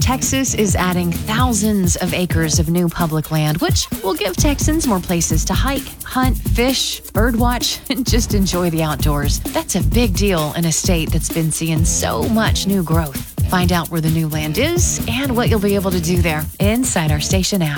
Texas is adding thousands of acres of new public land, which will give Texans more places to hike, hunt, fish, birdwatch, and just enjoy the outdoors. That's a big deal in a state that's been seeing so much new growth. Find out where the new land is and what you'll be able to do there inside our station app.